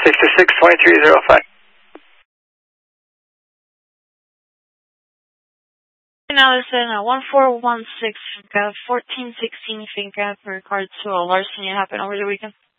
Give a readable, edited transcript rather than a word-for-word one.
662305. Allison, 1416, 1416 Finca, for regards to a larceny that happened over the weekend.